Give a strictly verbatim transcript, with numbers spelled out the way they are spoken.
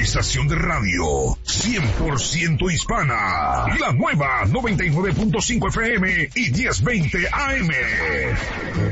estación de radio cien por ciento hispana. La nueva noventa y nueve punto cinco F M y diez veinte A M.